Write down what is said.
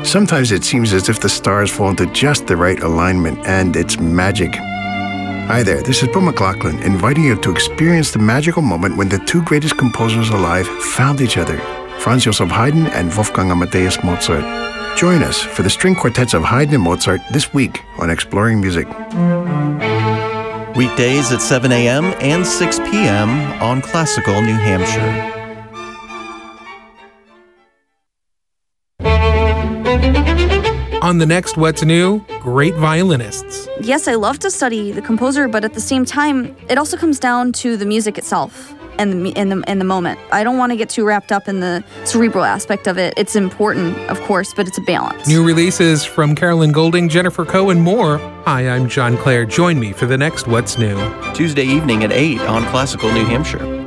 Sometimes it seems as if the stars fall into just the right alignment, and it's magic. Hi there, this is Bill McLaughlin, inviting you to experience the magical moment when the two greatest composers alive found each other, Franz Joseph Haydn and Wolfgang Amadeus Mozart. Join us for the string quartets of Haydn and Mozart this week on Exploring Music. Weekdays at 7 a.m. and 6 p.m. on Classical New Hampshire. On the next What's New, great violinists. Yes, I love to study the composer, but at the same time, it also comes down to the music itself and the moment. I don't want to get too wrapped up in the cerebral aspect of it. It's important, of course, but it's a balance. New releases from Carolyn Golding, Jennifer Coe, and more. Hi, I'm John Clare. Join me for the next What's New. Tuesday evening at 8 on Classical New Hampshire.